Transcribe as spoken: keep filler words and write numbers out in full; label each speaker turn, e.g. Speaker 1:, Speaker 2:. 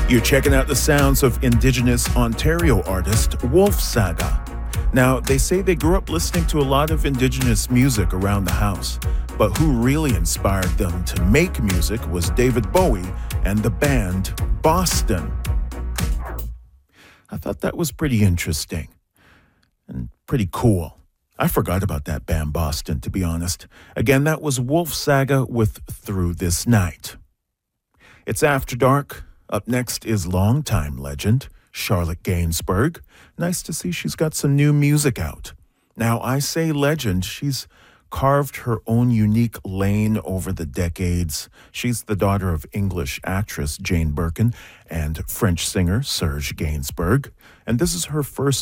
Speaker 1: You're checking out the sounds of Indigenous Ontario artist Wolf Saga. Now, they say they grew up listening to a lot of Indigenous music around the house, but who really inspired them to make music was David Bowie and the band Boston. I thought that was pretty interesting and pretty cool. I forgot about that band Boston, to be honest. Again, that was Wolf Saga with Through This Night. It's After Dark. Up next is longtime legend Charlotte Gainsbourg. Nice to see she's got some new music out. Now, I say legend, she's carved her own unique lane over the decades. She's the daughter of English actress Jane Birkin and French singer Serge Gainsbourg. And this is her first